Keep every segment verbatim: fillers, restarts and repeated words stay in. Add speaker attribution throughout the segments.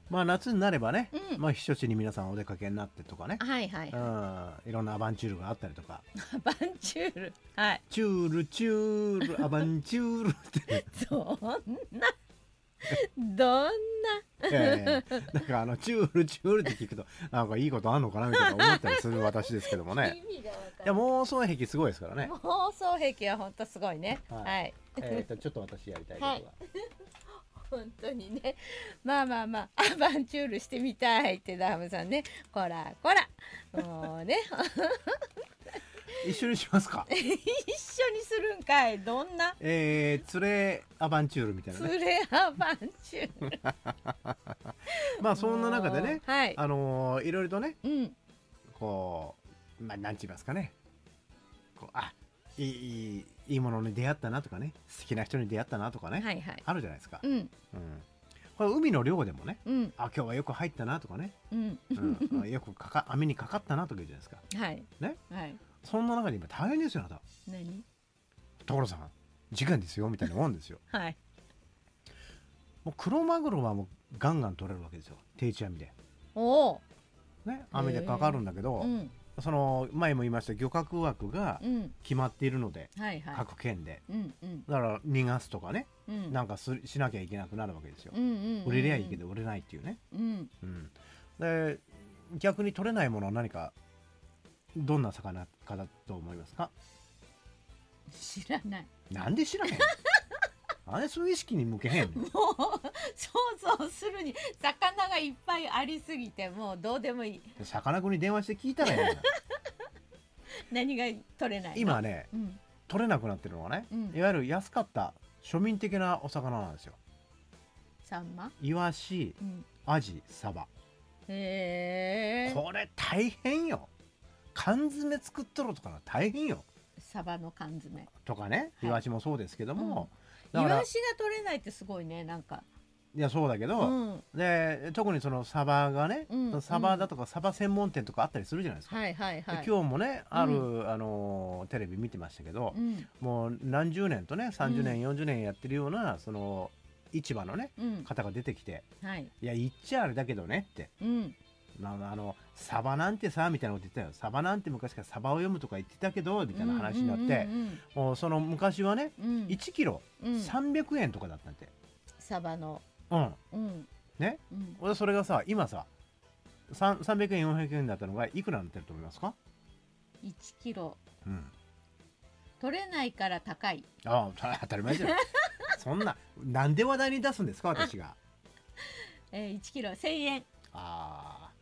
Speaker 1: まあ夏になればね、
Speaker 2: うん、
Speaker 1: まあ避暑地に皆さんお出かけになってとかね、
Speaker 2: はいはい、
Speaker 1: うん、いろんなアバンチュールがあったりとか、
Speaker 2: アバンチュール、はい、
Speaker 1: チュールチュールアバンチュールって
Speaker 2: そんなどんな
Speaker 1: ええなんかあのチュールチュールって聞くとなんかいいことあんのかなみたいな思ったりする私ですけどもね。
Speaker 2: 意味がわか
Speaker 1: いや
Speaker 2: る。
Speaker 1: 妄想癖すごいですからね。
Speaker 2: 妄想癖は本当すごいね。
Speaker 1: はい、
Speaker 2: はい。
Speaker 1: えー、とちょっと私やりたいことが、はい、
Speaker 2: 本当にね。まあまあまあアバンチュールしてみたいってダームさんね。こらこら。もうね。
Speaker 1: 一緒にしますか。
Speaker 2: 一緒にするんかい。どんな？
Speaker 1: えー、連れアバンチュールみたいなね。
Speaker 2: 連れアバンチュール。
Speaker 1: まあそんな中でね、
Speaker 2: はい、
Speaker 1: あのー、いろいろとね、
Speaker 2: うん、
Speaker 1: こうまあなんて言いますかね。こうあいいいいいいものに出会ったなとかね、好きな人に出会ったなとかね、
Speaker 2: はいはい、
Speaker 1: あるじゃないですか。
Speaker 2: うん、
Speaker 1: うん、これ海の漁でもね、
Speaker 2: うん、
Speaker 1: あ今日はよく入ったなとかね、
Speaker 2: うん
Speaker 1: うん、よくかか網にかかったなとか言うじゃないですか。
Speaker 2: はい
Speaker 1: ね、
Speaker 2: はい。
Speaker 1: そんな中で今大変ですよあなた。
Speaker 2: 何？
Speaker 1: 所さん時間ですよみたいなもんですよ。
Speaker 2: はい。
Speaker 1: もうクロマグロはもうガンガン取れるわけですよ、定置網で。
Speaker 2: おお。
Speaker 1: ね、網でかかるんだけど、
Speaker 2: うん、
Speaker 1: その前も言いました漁獲枠が
Speaker 2: うん、
Speaker 1: 決まっているので、
Speaker 2: はいはい。
Speaker 1: 各県で、
Speaker 2: うんうん、
Speaker 1: だから逃がすとかね、
Speaker 2: うん、
Speaker 1: なんかすしなきゃいけなくなるわけですよ。
Speaker 2: うんうんうんうん、
Speaker 1: 売れりゃいいけど売れないっていうね。
Speaker 2: うん、
Speaker 1: うん、で逆に取れないものは何かどんな魚かだと思いますか？
Speaker 2: 知らない。
Speaker 1: なんで知らへんの？あれそういう意識に向けへんの？
Speaker 2: もう想像するに魚がいっぱいありすぎてもうどうでもいい。
Speaker 1: さかなクンに電話して聞いたらええ
Speaker 2: 何が取れないの？
Speaker 1: 今ね、
Speaker 2: うん、
Speaker 1: 取れなくなってるのはね、
Speaker 2: うん、
Speaker 1: いわゆる安かった庶民的なお魚なんですよ。
Speaker 2: サンマ、
Speaker 1: イワシ、
Speaker 2: うん、
Speaker 1: アジ、サバ。
Speaker 2: へえ。
Speaker 1: これ大変よ。缶詰作っとるとか大変よ。
Speaker 2: サバの缶詰
Speaker 1: とかね、
Speaker 2: はい、
Speaker 1: イワシもそうですけども、
Speaker 2: うん、イワシが取れないってすごいね。なんか
Speaker 1: いやそうだけど、うん、で特にそのサバがね、うん、サバだとかサバ専門店とかあったりするじゃないですか、はいはいはい、今日もねある、うん、あのテレビ見てましたけど、うん、もう何十年とねさんじゅうねん、うん、よんじゅうねんやってるようなその市場のね、うん、方が出てきて、はい、いや言っちゃあれだけどねって、うん、あのあのサバなんてさみたいなこと言ってたよ。サバなんて昔からサバを読むとか言ってたけどみたいな話になって、うんうんうんうん、もうその昔はね、うん、いちキロさんびゃくえんとかだったんで、
Speaker 2: サバの
Speaker 1: うんうんね、うん、それがさ今ささんびゃくえんよんひゃくえんだったのがいくらになってると思いますか？
Speaker 2: いちキロ、うん、取れないから高い。
Speaker 1: ああ当たり前じゃんそんななんで話題に出すんですか私が
Speaker 2: えー、いちキロせんえん。
Speaker 1: ああ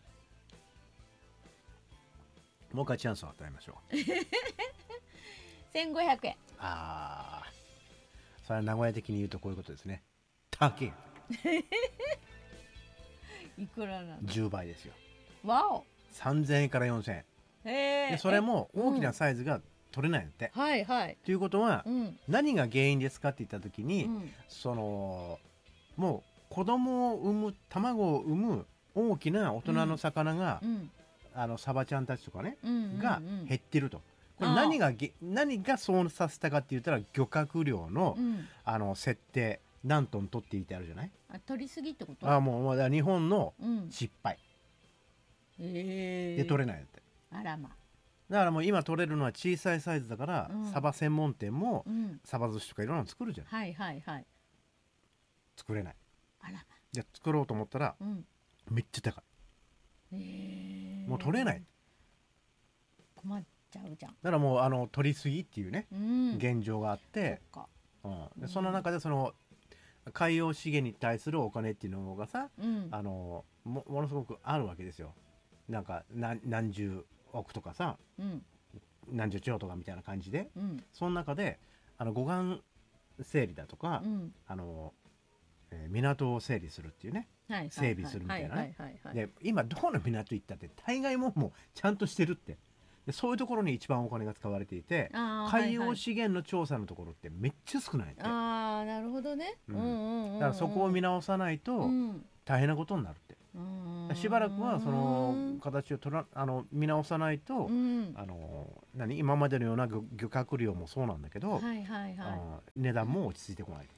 Speaker 1: もう一回チャンスを与えましょう
Speaker 2: せんごひゃくえん。
Speaker 1: ああそれは名古屋的に言うとこういうことですね。高い
Speaker 2: いくらなの？
Speaker 1: じゅうばいですよ。
Speaker 2: わお。
Speaker 1: さんぜんえんからよんせんえん。へえ。でそれも大きなサイズが取れないんだって、うん、はいはいということは、うん、何が原因ですかって言った時に、うん、そのもう子供を産む卵を産む大きな大人の魚が、うん、あのサバちゃんたちとかね、うんうんうん、が減ってると。これ何が何がそうさせたかって言ったら漁獲量の、うん、あの設定何トン取っていてあるじゃない。
Speaker 2: あ取りすぎってこと？
Speaker 1: あもうもう日本の失敗、
Speaker 2: うん、えー、
Speaker 1: で取れないんだって。
Speaker 2: あらま。
Speaker 1: だからもう今取れるのは小さいサイズだから、うん、サバ専門店も、うん、サバ寿司とかいろんなの作るじゃん。
Speaker 2: はいはいはい。
Speaker 1: 作れない。
Speaker 2: あらま。
Speaker 1: じゃあ作ろうと思ったら、うん、めっちゃ高い。
Speaker 2: えー、
Speaker 1: もう取れない。
Speaker 2: 困っちゃうじゃん。
Speaker 1: だからもうあの取りすぎっていうね、うん、現状があって、そっか、うん、でその中でその海洋資源に対するお金っていうのがさ、うん、あの も, ものすごくあるわけですよ。なんか 何, 何十億とかさ、うん、何十兆とかみたいな感じで、うん、その中であの護岸整理だとか、うん、あのえー、港を整理するっていうね、はいはいはい、整備するみたいなね。で今どこの港行ったって大概ももうちゃんとしてるって。でそういうところに一番お金が使われていて、海洋資源の調査のところってめっちゃ少ないって。
Speaker 2: ああなるほどね、うんうんうんうん、
Speaker 1: だからそこを見直さないと大変なことになるって、うん、しばらくはその形をとらあの見直さないと、うん、あの何今までのような 漁, 漁獲量もそうなんだけど、はいはいはい、値段も落ち着いてこない。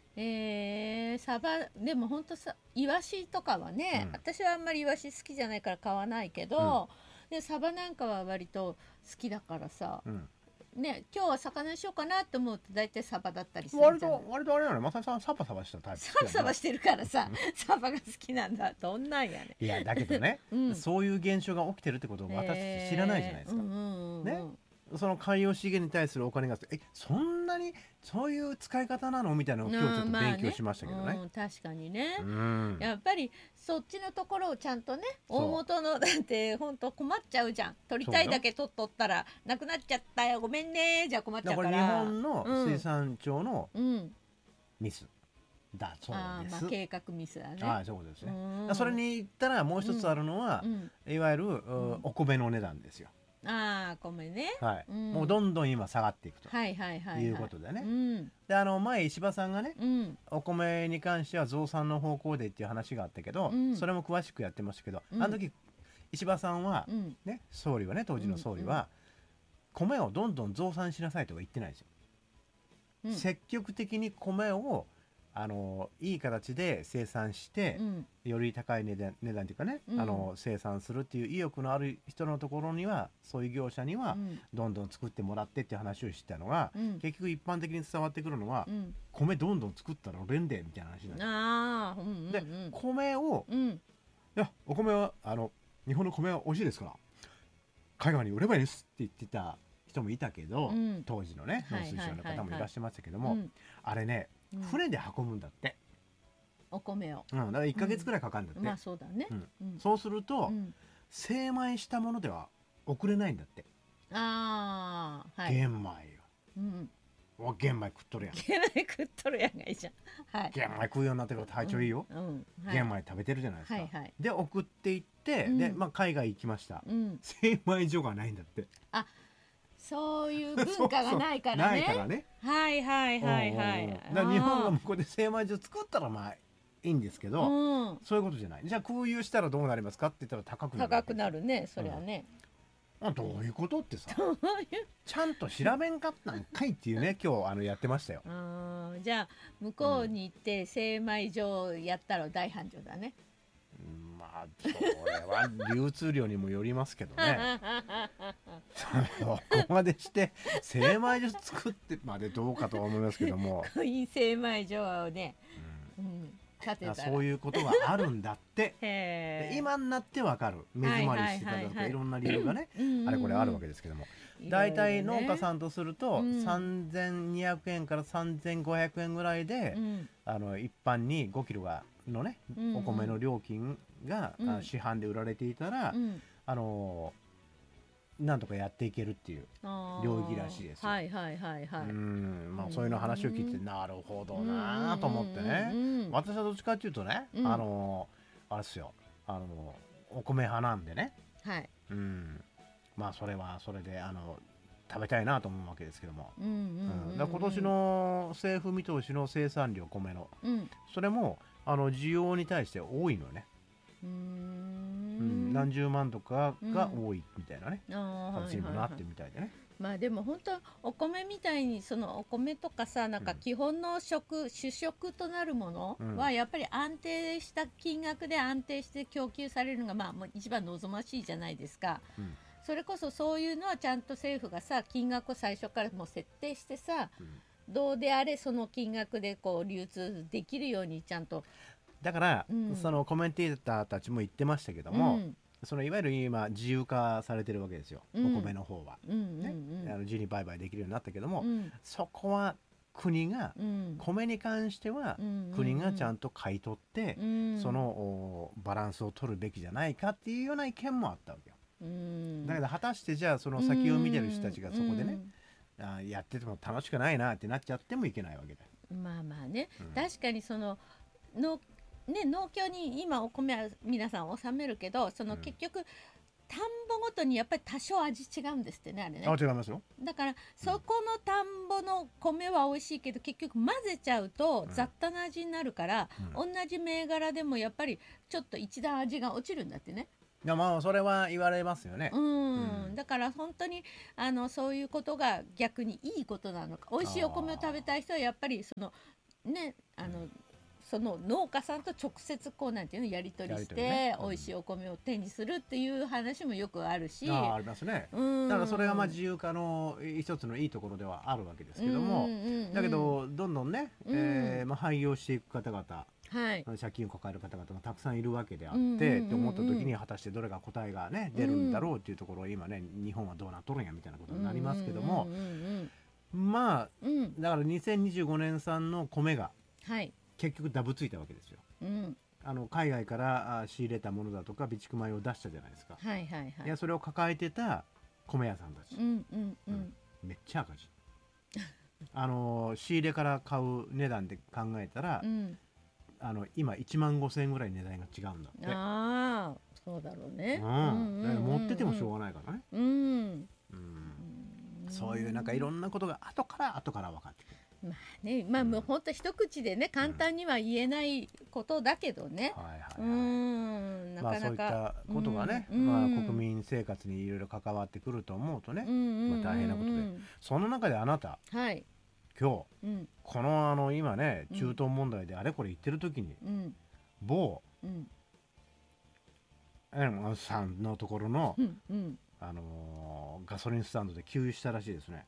Speaker 2: えー、サバでもほんとさイワシとかはね、うん、私はあんまりイワシ好きじゃないから買わないけど、うん、でサバなんかは割と好きだからさ、うんね、今日は魚にしようかなと思うと大体サバだったりするじゃない。
Speaker 1: 割と割とあれなの、まささんサバサバしたタイプ。
Speaker 2: サバサバしてるからさサバが好きなんだ。どんなんやね
Speaker 1: ん。いやだけどね、うん、そういう現象が起きてるってことを私知らないじゃないですか、えーうんうんうん、ね、その海洋資源に対するお金がえそんなにそういう使い方なのみたいなのを今日ちょっと勉強しましたけどね、うんまあね
Speaker 2: うん、確かにね、うん、やっぱりそっちのところをちゃんとね大元のだって本当困っちゃうじゃん。取りたいだけ取っとったらなくなっちゃったよごめんねじゃ困っちゃうから。
Speaker 1: だから日本の水産庁のミスだそうです、
Speaker 2: あまあ計画ミスだね。
Speaker 1: あそうですね。それに言ったらもう一つあるのは、うんうん、いわゆる、うん、お米の値段ですよ。
Speaker 2: ああ米ね、
Speaker 1: はいうん、もうどんどん今下がっていくということでね、うん、であの前石破さんがね、うん、お米に関しては増産の方向でっていう話があったけど、うん、それも詳しくやってましたけど、うん、あの時石破さんは、うんね、総理はね当時の総理は、うん、米をどんどん増産しなさいとか言ってないですよ、うん、積極的に米をあのいい形で生産して、うん、より高い値段、値段というかね、うん、あの生産するっていう意欲のある人のところにはそういう業者にはどんどん作ってもらってっていう話をしてたのが、うん、結局一般的に伝わってくるのは、うん、米どんどん作ったら売れんでみたいな話なんです。あ、うんうんうん、で米を、うん、いやお米はあの日本の米は美味しいですから海外に売ればいいですって言ってた人もいたけど、うん、当時のね農水省の方もいらっしゃいましたけども、あれね船で運ぶんだって、
Speaker 2: うん、お米を、
Speaker 1: うん、だからいっかげつくらいかかるんだって、うん、
Speaker 2: まあそうだね、
Speaker 1: うんうん、そうすると、うん、精米したものでは送れないんだって。
Speaker 2: ああ、はい、
Speaker 1: 玄米よ、うん、お玄米食っとるやん
Speaker 2: 玄米食っとるやんがいいじゃん、はい、
Speaker 1: 玄米食うようになってから体調いいよ、うんうんはい、玄米食べてるじゃないですか、はいはい、で送っていって、うん、で、まあ、海外行きました、うん、精米所がないんだって。
Speaker 2: あそういう文化がないからね。
Speaker 1: ないからね。
Speaker 2: はいはいはいはい。
Speaker 1: だから日本が向こうで精米所作ったらまあいいんですけど、うん、そういうことじゃない。じゃあ空輸したらどうなりますかって言ったら高くなる。
Speaker 2: 高くなるね。それはね。
Speaker 1: うん、あどういうことってさ、ちゃんと調べんかったんかいっていうね今日あのやってましたよ。
Speaker 2: あじゃあ向こうに行って精米所やったら大繁盛だね。
Speaker 1: まあそれは流通量にもよりますけどねそこまでして精米所作ってまでどうかとは思いますけども
Speaker 2: いい精米所をね、うんうん、建てたら
Speaker 1: そういうことがあるんだってへ今になってわかる目詰まりしてたとかいろんな理由がねあれこれあるわけですけども、だいたい農家さんとすると、うん、さんぜんにひゃくえんからさんぜんごひゃくえんぐらいで、うん、あの一般にごキロがのね、うんうん、お米の料金が、うん、市販で売られていたら、うん、あのなんとかやっていけるっていう領域らしいですよ。
Speaker 2: はいはいはいはい。
Speaker 1: うん、まあそういうの話を聞いて、なるほどなと思ってね。私はどっちかっていうとね、うん、あのあれですよ、あのお米派なんでね。はい。うん、まあそれはそれであの食べたいなと思うわけですけども、今年の政府見通しの生産量米の、うん、それもあの需要に対して多いのね。うーん、うん、何十万とかが多いみたいなね、うん、形にもなってみたいでね。
Speaker 2: まあでも本当お米みたいにそのお米とかさなんか基本の食、うん、主食となるものはやっぱり安定した金額で安定して供給されるのがまあもう一番望ましいじゃないですか、うん、それこそそういうのはちゃんと政府がさ金額を最初からもう設定してさ、うん、どうであれその金額でこう流通できるようにちゃんと
Speaker 1: だから、うん、そのコメンテーターたちも言ってましたけども、うん、そのいわゆる今自由化されてるわけですよ、うん、お米の方は、うんねうんうん、あの自由に売買できるようになったけども、うん、そこは国が、うん、米に関しては、うん、国がちゃんと買い取って、うん、そのバランスを取るべきじゃないかっていうような意見もあったわけよ、うん、だけど果たしてじゃあその先を見てる人たちがそこでね、うん、あやってても楽しくないなってなっちゃってもいけないわけだ。
Speaker 2: まあまあね、うん、確かにそののね、農協に今お米は皆さん納めるけどその結局、うん、田んぼごとにやっぱり多少味違うんですってねあれね。
Speaker 1: あ違いますよ。
Speaker 2: だからそこの田んぼの米は美味しいけど結局混ぜちゃうと雑多な味になるから、うん、同じ銘柄でもやっぱりちょっと一段味が落ちるんだってね。
Speaker 1: いやまあそれは言われますよね。
Speaker 2: うん、うん、だから本当にあのそういうことが逆にいいことなのか美味しいお米を食べたい人はやっぱりそのねあの、うん、その農家さんと直接こうなんていうのやり取りして、ね、うん、美味しいお米を手にするっていう話もよくあるし、
Speaker 1: あ, ありますね、うん、だからそれがまあ自由化の一つのいいところではあるわけですけども、うんうんうん、だけどどんどんね、うん、えーまあ、廃業していく方々、はい、借金を抱える方々がたくさんいるわけであって、うんうんうんうん、って思った時に果たしてどれが答えがね出るんだろうっていうところを今ね日本はどうなっとるんやみたいなことになりますけども、うんうんうんうん、まあ、うん、だからにせんにじゅうごねん産の米が、はい、結局ダブついたわけですよ、うん、あの海外から仕入れたものだとか備蓄米を出したじゃないですか、はいはいはい、いやそれを抱えてた米屋さんたち、うんうんうんうん、めっちゃ赤字あの仕入れから買う値段で考えたら、うん、あの今いちまんごせんえんぐらい値段が違うんだって。
Speaker 2: ああそうだろうね、
Speaker 1: うん、だから持っててもしょうがないからね、うんうんうん、そういうなんかいろんなことが後から後から分かってくる。
Speaker 2: まあね、まあもう本当一口でね簡単には言えないことだけどね、うん、はいはいはい、うん、なかなか、まあ、そういった
Speaker 1: ことがね、うんまあ、国民生活にいろいろ関わってくると思うとね、うんまあ、大変なことで、うん、その中であなた、はい、今日、うん、このあの今ね中東問題であれこれ言ってる時に、うん、某、うん、エルマンさんのところの、うんうん、あのー、ガソリンスタンドで給油したらしいですね。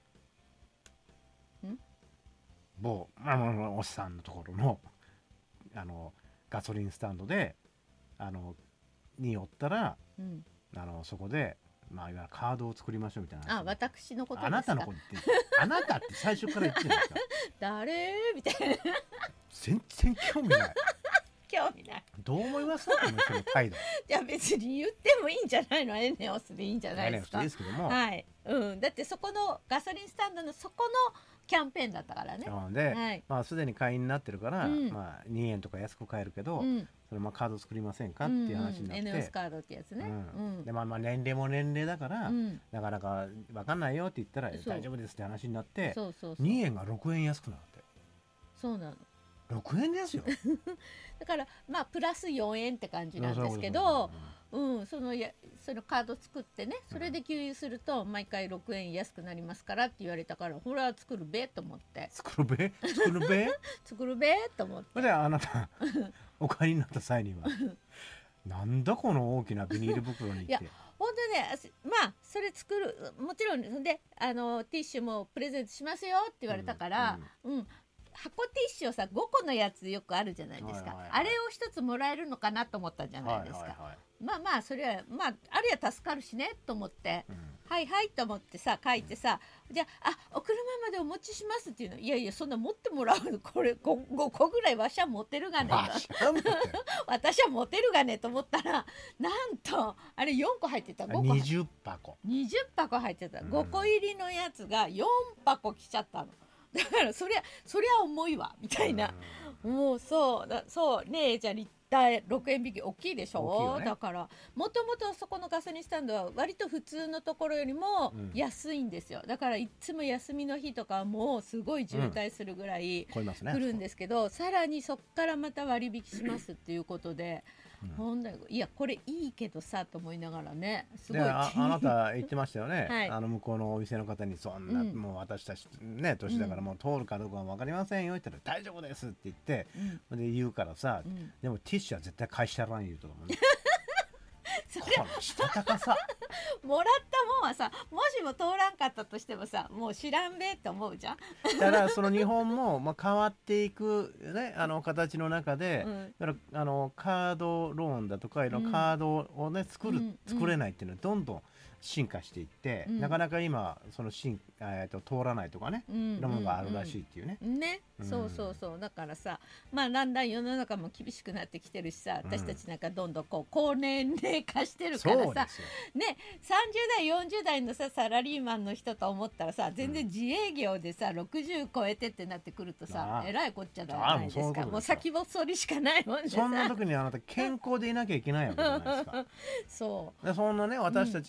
Speaker 1: 某あのおっさんのところのあのガソリンスタンドであのに寄ったら、うん、あのそこで、まあ、いわゆるカードを作りましょうみたいな。
Speaker 2: あ、私のことですか。
Speaker 1: あなたのことってあなたって最初から言ってるんですか
Speaker 2: 誰みたいな
Speaker 1: 全然興味ない
Speaker 2: 興味ない。
Speaker 1: どう思いますかこの人の態度。
Speaker 2: いや別に言ってもいいんじゃないの。エネオスでいいんじゃないですか。
Speaker 1: エネオスでいいですけども、
Speaker 2: はい、うん、だってそこのガソリンスタンドのそこのキャンペーンだったからね。
Speaker 1: で、はい、まあすでに会員になってるから、うん、まあにえんとか安く買えるけど、うん、それまあカード作りませんかっていう話になって、
Speaker 2: うんうん、エネオスカードってやつね。
Speaker 1: うんうん、でまあまあ年齢も年齢だから、うん、なかなか分かんないよって言ったら大丈夫ですって話になって、そうそうそうにえんがろくえん安くなって。
Speaker 2: そうなの。
Speaker 1: ろくえんですよ。
Speaker 2: だからまあプラスよんえんって感じなんですけど、うん、そのやそのカード作ってね、それで給油すると毎回ろくえん安くなりますからって言われたから、ほら作るべと思って。
Speaker 1: 作るべ作るべ
Speaker 2: 作るべと思って。
Speaker 1: じゃああなたお帰りになった際にはなんだこの大きなビニール袋にって。いや
Speaker 2: 本当ね、まあそれ作る、もちろんであのティッシュもプレゼントしますよって言われたから、うん、うん、箱ティッシュをさごこのやつよくあるじゃないですか、はいはいはい、あれを一つもらえるのかなと思ったじゃないですか、はいはいはい、まあまあそれはまああれは助かるしねと思って、うん、はいはいと思ってさ書いてさ、うん、じゃああお車までお持ちしますっていうの、いやいやそんな持ってもらうのこれ 5, ごこぐらいわしは持てるがねと私は持てるがねと思ったら、なんとあれよんこ入ってた。ごこ
Speaker 1: にじゅうはこ
Speaker 2: にじゅっぱこ入ってた、うん、ごこ入りのやつがよんぱこ来ちゃったの。だからそりゃそりゃ重いわみたいな、うん、もうそうだそうねえじゃあ立体ろくえん引き大きいでしょ、ね、だからもともとそこのガソリンスタンドは割と普通のところよりも安いんですよ、うん、だからいつも休みの日とかはもうすごい渋滞するぐらい来るんですけど、うんね、さらにそこからまた割引しますっていうことで、うん、ほんだいやこれいいけどさと思いながらね、すごい
Speaker 1: あ, あなた言ってましたよね、はい、あの向こうのお店の方にそんな、うん、もう私たちね年だからもう通るかどうかは分かりませんよって言ったら大丈夫ですって言って、うん、で言うからさ、うん、でもティッシュは絶対返してやらないと思うねこのしたたかさ
Speaker 2: もらったもんはさ、もしも通らんかったとしてもさ、もう知らんべって思うじゃん。
Speaker 1: だからその日本もまあ変わっていく、ね、あの形の中で、うん、だからあのカードローンだとかいろんなカードを、ね、作る、うん、作れないっていうのはどんどん進化していって、うん、なかなか今その進、えー、と通らないとかね、うん、いろんなものがあるらしいっていうね、
Speaker 2: うんうん、ね、うん、そうそうそう、だからさ、まあだんだん世の中も厳しくなってきてるしさ、私たちなんかどんどんこう高年齢化してるからさ、ね、さんじゅうだいよんじゅうだいのさサラリーマンの人と思ったらさ、全然自営業でさろくじゅう超えてってなってくるとさ、えらいこっちゃじゃないですか。もう、ううもう先細りしかないもんでさ、
Speaker 1: そんな時にあなた健康でいなきゃいけないわけじゃないですかそうでそんなね私たちの住んで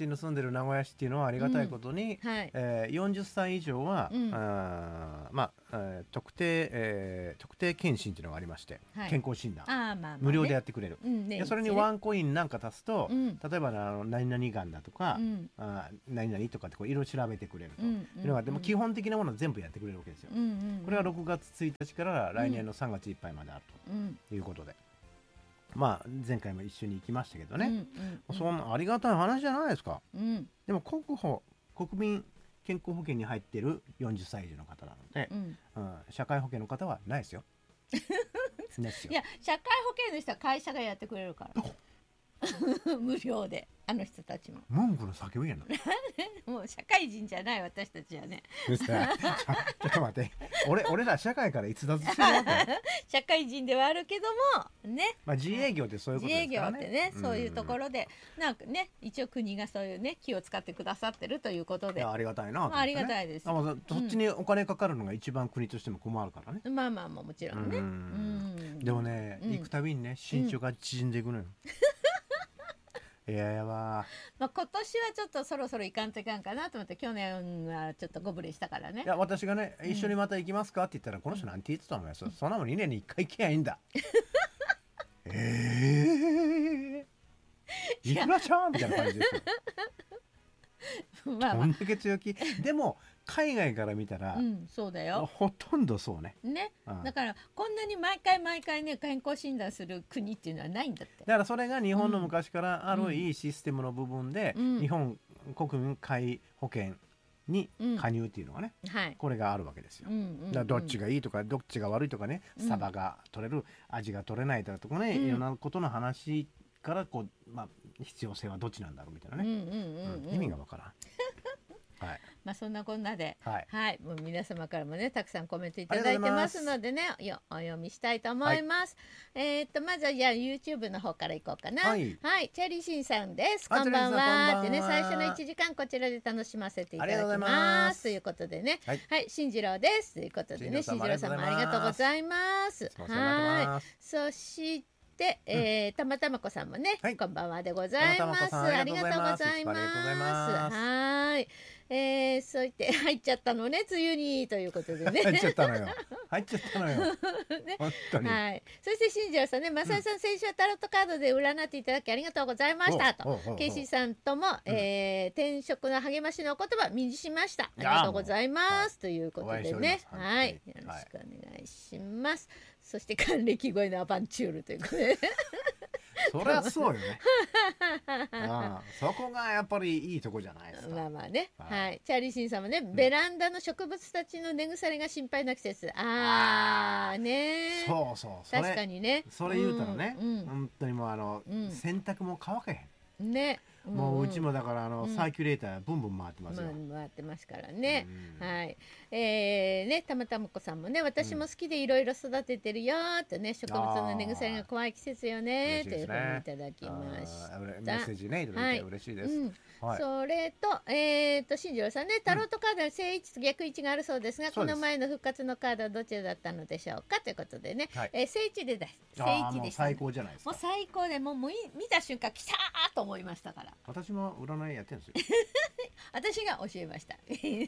Speaker 1: でる名古屋市っていうのはありがたいことに、
Speaker 2: うんはい
Speaker 1: えー、よんじゅっさい以上は、うん、あまあ、えー、特定、えー、特定健診っていうのがありまして、はい、健康診断、あ、まあまあね、無料でやってくれる、うんね、でそれにワンコインなんか足すと、うん、例えばあの何々がんだとか、うん、あ何々とかってこういろいろ調べてくれると、うん、いうのがでも基本的なものは全部やってくれるわけですよ、うんうんうん、これはろくがつついたちから来年のさんがついっぱいまであるということで、うん、まあ前回も一緒に行きましたけどね、うんうんうん、そんなありがたい話じゃないですか、うん、でも国保国民健康保険に入っているよんじゅっさい以上の方なので、うんうん、社会保険の方はないですよですよ。
Speaker 2: いや社会保険の人は会社がやってくれるから無料であの人たちも
Speaker 1: 文句の叫びやな
Speaker 2: もう社会人じゃない私たちはね
Speaker 1: ちょちょっと待って俺俺ら社会から逸脱してるわけ
Speaker 2: 社会人ではあるけどもね、
Speaker 1: まあ、自営業ってそういうことですからね、
Speaker 2: 自営業ってね、そういうところでなんかね一応国がそういうね気を使ってくださってるということで、
Speaker 1: いやありがたいなと思って、ね、
Speaker 2: まあ、ありがたいです。
Speaker 1: あ、まあ、そっちにお金かかるのが一番国としても困るからね、
Speaker 2: うん、まあまあまあもちろんね、うん、
Speaker 1: でもね、うん、行くたびにね身長が縮んでいくのよ、うんいややば
Speaker 2: まあ今年はちょっとそろそろ行かんといかんかなと思って、去年はちょっとご無礼したからね。
Speaker 1: いや私がね、一緒にまた行きますかって言ったら、この人なんて言ってたのよ、うん、そ, そんなもんにねんにいっかい行けばいいんだえーいくらちゃんみたいな感じですよまあ、まあ、こんだけ強気でも海外から見たら、うん、そうだよほとんどそうね
Speaker 2: ね、うん、だからこんなに毎回毎回ね健康診断する国っていうのはないんだって。
Speaker 1: だからそれが日本の昔からあるいいシステムの部分で、うん、日本国民皆保険に加入っていうのがね、うんはい、これがあるわけですよ、うんうんうん、だからどっちがいいとかどっちが悪いとかね、うん、サバが取れる味が取れないとかね、うん、いろんなことの話からこう、まあ、必要性はどっちなんだろうみたいなね、うんうんうんうん、意味がわからんはい、
Speaker 2: まあそんなこんなで、はい、はい、もう皆様からもねたくさんコメントいただいてますのでねよお読みしたいと思います。はい、えっとまずはじゃあ YouTube の方からいこうかな。はい、はい、チャリシンさんです。こんばんはってね最初のいちじかんこちらで楽しませていただきますということでね、はい、はい、進次郎ですということでね進次郎さんもありがとうございます。はい、そしてで、えー、たまたまこさんもね、はい、こんばんはでございます。ありがとうございます。はい、えー、そう言って入っちゃったのね梅雨にということでね。
Speaker 1: 入っちゃったのよ。入っちゃったのよ。ね、本当に。
Speaker 2: はい。そして新庄さんね、マサイさん、うん、先週はタロットカードで占っていただきありがとうございましたと。ケイシーさんとも、えー、転職の励ましのお言葉身にしました。ありがとうございます、はい、ということでね、はい、よろしくお願いします。はい、そして還暦越えのアバンチュールということで。
Speaker 1: そりゃそうよねああそこがやっぱりいいとこじゃないですか。
Speaker 2: まあまあね、はい、はい、チャーリーシンさんもね、うん、ベランダの植物たちの根腐れが心配な季節。ああね
Speaker 1: そうそう
Speaker 2: 確かにね
Speaker 1: それ言うたらね、うん、本当にもうあの、うん、洗濯も乾けへんね。もううちもだからあの、うん、サーキュレーターブンブン回ってますよ、
Speaker 2: まあ、回ってますからね、うん、はいえー、ねたまたまこさんもね私も好きでいろいろ育ててるよとね、植物の根腐れが怖い季節よねというふうにいただきましたメ
Speaker 1: ッセージねいただいて嬉しいです、うん
Speaker 2: はい、それとえー、と新庄さんねタロットカードは正位置と逆位置があるそうですが、うん、この前の復活のカードはどちらだったのでしょうかということでね、はいえー、正位置でです正位置でした、
Speaker 1: ね、最高じゃないですか。
Speaker 2: もう最高でもうもう見た瞬間来たーと思いましたから。
Speaker 1: 私も占いやってるんですよ
Speaker 2: 私が教えました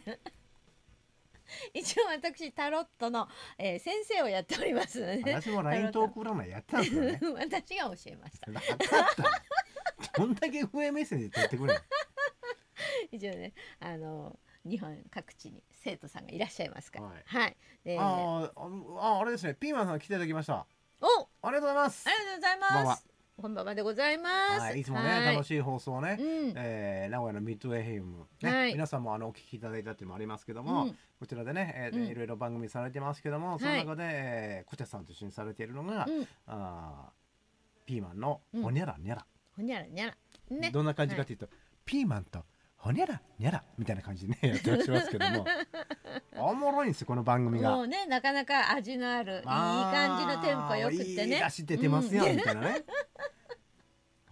Speaker 2: 一応私タロットの、えー、先生をやっておりますので、ね、
Speaker 1: 私もライントーク占いやってたんですよね
Speaker 2: 私が教えました。
Speaker 1: 分かったどんだけ上目線で取ってくれる
Speaker 2: 一応ねあの日本各地に生徒さんがいらっしゃいますから、はい、はい、
Speaker 1: であああれですねピーマンさん来ていただきました。
Speaker 2: お
Speaker 1: ありがとうございます。
Speaker 2: ありがとうございます。こんばんはでございます。
Speaker 1: はい、いつもね、はい、楽しい放送ね、うんえー、名古屋のミッドウェイヘイム、ねはい、皆さんもあのお聞きいただいたっていうのもありますけども、うん、こちらでね、えーうん、いろいろ番組されてますけども、その中で、はいえー、コチャさんと一緒にされているのが、うん、あピーマンのほにゃらにゃら、
Speaker 2: ほにゃらにゃら、ね、
Speaker 1: どんな感じかというと、はい、ピーマンとほにゃらにゃらみたいな感じでねやってらっしゃいますけどもおもろいんですよこの番組が。
Speaker 2: もうねなかなか味のあるいい感じのテンポよくってね
Speaker 1: いい出し出てますよ、うん、みたいなね本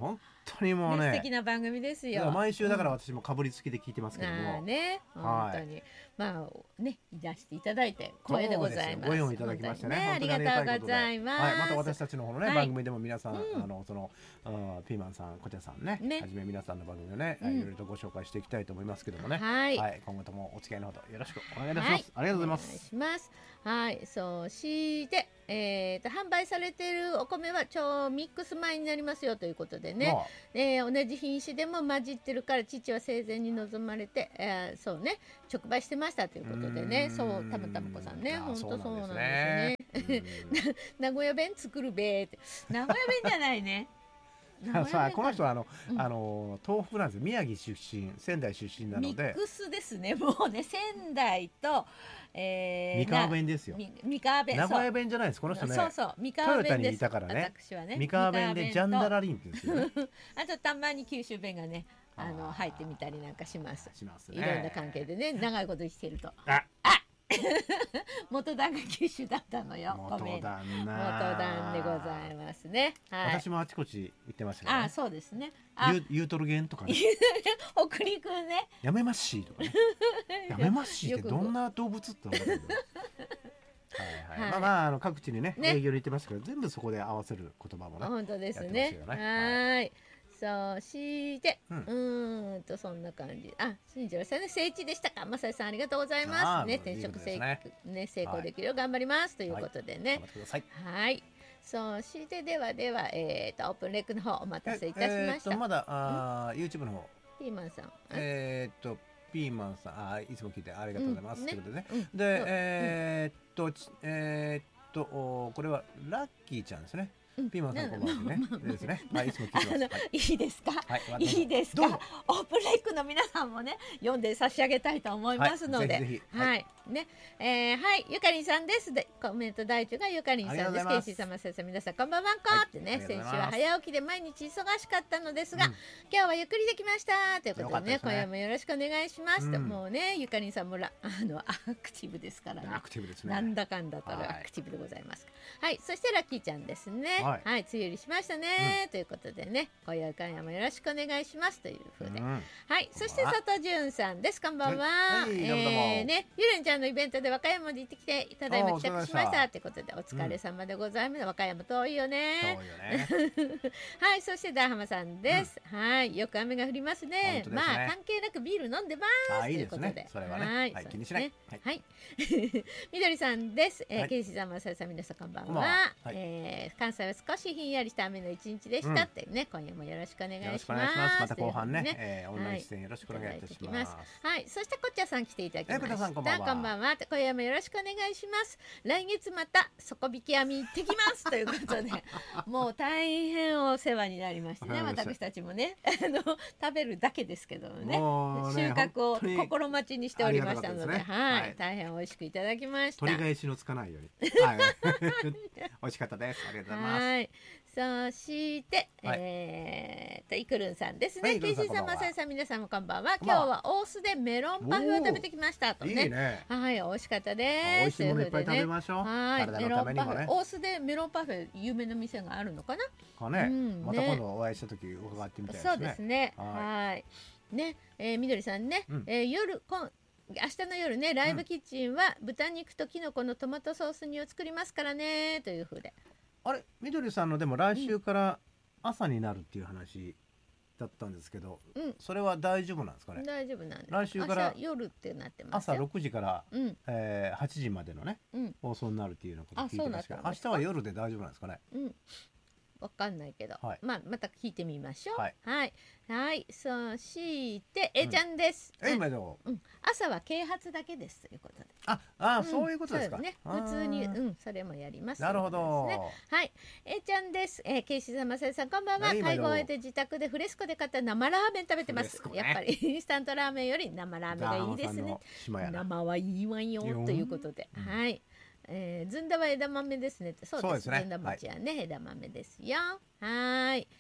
Speaker 1: 当にもうね、
Speaker 2: 素敵な番組ですよ。
Speaker 1: 毎週だから私もかぶりつきで聞いてますけども、
Speaker 2: うん、ね、本当に、はい、まあね、いらしていただいて光栄でございます。
Speaker 1: ご用意いただきましてね、
Speaker 2: ね、ありがとうございます。
Speaker 1: はい、また私たちの方のね、はい、番組でも皆さん、うん、あのそのピーマンさん、こちゃさんね、ね、はじめ皆さんの番組をね、うん、いろいろとご紹介していきたいと思いますけどもね、はい、はい、今後ともお付き合いのほどよろしくお願いいたします。はい、ありがとうございます。
Speaker 2: お願いします。はい、そして、えー、と販売されているお米は超ミックス米になりますよということでね、えー、同じ品種でも混じってるから父は生前に望まれて、えー、そうね直売してましたということでね、そうたまたまこさんね、本当そうなんですね。名古屋弁作るべーって、名古屋弁じゃないね。
Speaker 1: さあこの人はあの、うん、あの東北なんですよ。宮城出身、仙台出身なので
Speaker 2: ミックスですね。もうね、仙台と、え
Speaker 1: ー、三河弁ですよ。
Speaker 2: 三河弁、
Speaker 1: 名古屋弁じゃないですこの人ね。
Speaker 2: そうそう三河弁です。
Speaker 1: トヨタにいたからね。
Speaker 2: 私はね、
Speaker 1: 三河弁でジャンダラリンって言うんですよ、ね、
Speaker 2: あとたまに九州弁がね、あの入ってみたりなんかします。
Speaker 1: しますね。
Speaker 2: いろんな関係でね、長いこと生きてると。
Speaker 1: あ
Speaker 2: あ元旦が九州だったのよ。
Speaker 1: 元旦な。
Speaker 2: 元旦でございますね。
Speaker 1: はい、私もあちこち行ってましたから、ね。
Speaker 2: あ、そうですね。
Speaker 1: ゆ言うとるげんとかね。
Speaker 2: 北陸ね。
Speaker 1: やめまっしーとかね。やめまっしーってどんな動物って思ったけど。はいはい。まあまああの各地にね、営業に行ってますけど、全部そこで合わせる言葉もね。
Speaker 2: 本当ですね。はい。そして、うん、うーんとそんな感じ。あ、新庄さんね、聖地でしたか。まささんありがとうございます。ね、転職成ね成功できるよう頑張りますということでね。はい。そしてではではえっとオープンレックの方お待たせいたしました。
Speaker 1: まだあ YouTube の方。
Speaker 2: ピーマンさん。
Speaker 1: えっとピーマンさん、あいつも聞いてありがとうございますということでね。でえっとえっとこれはラッキーちゃんですね。ピーマンさんこんばんはね。ですね。はい、いつも聞いてます。
Speaker 2: いいですか。いいですか。オープンレックの皆さんもね、読んで差し上げたいと思いますので。はい。ね、えはい、ゆかりんさんです。で、コメント第一がゆかりんさんです。ケイシー様、先生、皆さんこんばんはんこってね、先週は早起きで毎日忙しかったのですが、今日はゆっくりできましたということでね、今夜もよろしくお願いします。もうね、ゆかりんさんもらあのアクティブですからね。
Speaker 1: アクティブですね。
Speaker 2: なんだかんだとアクティブでございます。はい、そしてラッキーちゃんですね。はい、梅雨入りしましたね、うん、ということでね、今夜今夜もよろしくお願いしますというふうで、うん、はい、そして佐藤純さんです。こんばんは。はい、えー、ね、ゆるんちゃんのイベントで和歌山まで行ってきて、ただいま帰宅しましたということで、お疲れ様でございます。うん、和歌山遠いよね。
Speaker 1: 遠いよね。
Speaker 2: はい、そしてダーハマさんです。うん、はい、よく雨が降りますね。まあ関係なくビール飲んでます。
Speaker 1: あ、いいですね。それはね。はい、はい、気にしない。
Speaker 2: はい。はい、みどりさんです。えー、ケイシさん、まささん、皆さんこんばんは。はい、えー、関西は少しひんやりした雨の一日でしたってね、うん、今夜もよろしくお願いします。よろしくお願いします。
Speaker 1: また後半ね、ねえー、オンライン出演よろしくお願いいたします。
Speaker 2: はい、そしてこっちゃさん来ていただきました。
Speaker 1: えー、さんこんばんは。
Speaker 2: こんばんは。今夜もよろしくお願いします。来月また底引き網行ってきますということで、もう大変お世話になりましてね、私たちもね、あの食べるだけですけどね、ね収穫を心待ちにしておりましたので、ね、はい、はい、大変美味しくいただきました。
Speaker 1: 取り返しのつかないように、はい、美味しかったです。ありがとうございます。はい、
Speaker 2: そして、はい、えーとイクルンさんですね。ケイシーさん、マサイさん、皆さんもこんばんは。今日は大須でメロンパフェを食べてきましたとね。
Speaker 1: いいね。
Speaker 2: はい、美味しかったです。
Speaker 1: 美味しいものいっぱい食べましょう。
Speaker 2: はい、メロンパフェ。大須でメロンパフェ有名な店があるのかな。
Speaker 1: かね。うん、また今度お会いした時伺ってみたいですね。
Speaker 2: そうですね。はい。ね、えー、みどりさんね、うん、えー、夜こん明日の夜ね、ライブキッチンは豚肉とキノコのトマトソース煮を作りますからねという風で。
Speaker 1: あれ、みどりさんのでも来週から朝になるっていう話だったんですけど、うん、それは大丈夫なんですかね。
Speaker 2: 大丈夫なんです。
Speaker 1: 来週から
Speaker 2: 夜ってなってます。
Speaker 1: 朝ろくじから、うん、えー、はちじまでのね、うん、放送になるっていうようなこと聞いてますけど、明日は夜で大丈夫なんですかね。
Speaker 2: うん、わかんないけど、はい、まあまた聞いてみましょう。はい、はい、はい、そしてえちゃんです。
Speaker 1: うん、え、今どう、
Speaker 2: うん、朝は啓発だけですということで。
Speaker 1: あ、あ、うん、そういうことですか。
Speaker 2: ね、普通に、うん、それもやります。
Speaker 1: なるほど。
Speaker 2: ね、はい、えちゃんです。えー、ケイシさん、まささん、こんばんは。会合を終えて自宅でフレスコで買った生ラーメン食べてます。ね、やっぱりインスタントラーメンより生ラーメンがいいですね。生はいいわよということで、うん、はい。えー、ずんだは枝豆ですね。そうですね。ずんだ餅はね、はい、枝豆ですよ。はい。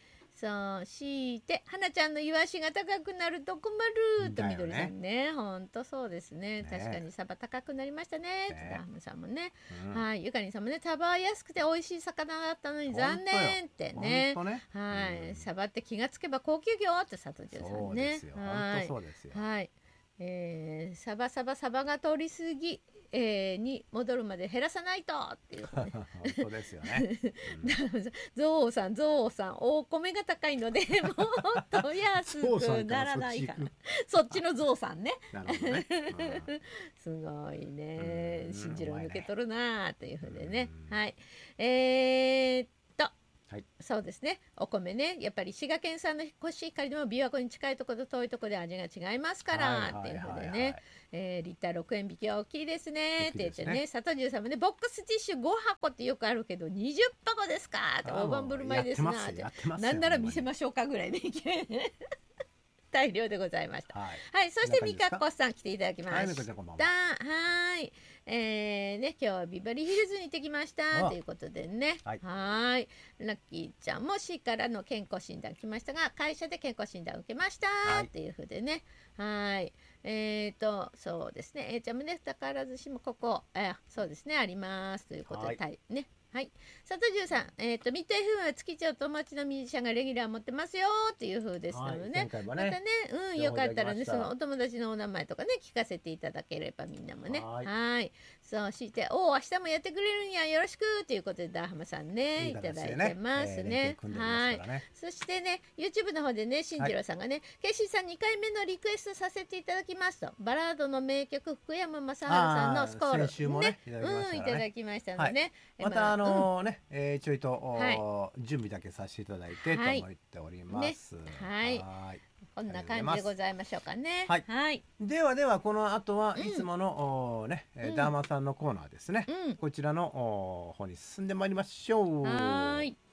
Speaker 2: そして花ちゃんのイワシが高くなると困るとみどりさんね、ほんとそうですね、確かにサバ高くなりましたねってダハムさんもね、はい、ゆかりんさんもね、サバは安くて美味しい魚だったのに残念ってね、はい、サバって気がつけば高級魚って佐藤さんね、はい、はい、えー、サバサバサバが取りすぎ、えー、に戻るまで減らさないとっていう、ね、
Speaker 1: 本当ですよね。
Speaker 2: ゾウさんゾウさんお米が高いのでもっと安くならないかな。そっちのゾウさんね。なるほどね。うん、すごいね。信じる抜け取るなーっていうふうでね。はい。えー、っと。はい、そうですね、お米ね、やっぱり滋賀県産のコシヒカリでも琵琶湖に近いところと遠いところで味が違いますからっていうふうでね、えー、リッターろくえん引きは大きいですねって言ってね、佐藤さんもね、ボックスティッシュごはこってよくあるけどにじゅっぱこですかって、大盤振る舞いですなって、なんなら見せましょうかぐらいでいけね大量でございました。はい、はい、そしてみかっこさん来ていただきました。はい、はい、えー、ね、今日はビバリーヒルズに行ってきましたということでね、はい、はい、ラッキーちゃんも市からの健康診断来ましたが、会社で健康診断を受けましたっていうふうでね、はい、えーとそうですね、A ちゃんもね、宝寿司もここ、えー、そうですね、ありますということで、はい、ね。はい、佐藤十さん、えっ、ー、とミッド エフエム は月一お友達のミュージシャンがレギュラー持ってますよっていう風ですのでね、はい、またね、うん、よかったらね、そのお友達のお名前とかね聞かせていただければみんなもね、はい、はいそうしておお明日もやってくれるんやよろしくということでダーハマさんねいただいてますね、えー、はい、そしてね YouTube の方でね新次郎さんがね、はい、ケイシーさんにかいめのリクエストさせていただきますと、バラードの名曲福山雅治さんのスコール先ね、ね、うん、いただきましたのでね、
Speaker 1: はい、またあのーうん、ね、えー、ちょいと、はい、準備だけさせていただいてと思っております。
Speaker 2: はい、ね、はい、こんな感じでございましょうかね。
Speaker 1: はい、はい、ではではこの後はいつもの、うん、ね、うん、ダーマさんのコーナーですね。うん、こちらの方に進んでまいりましょう。はい。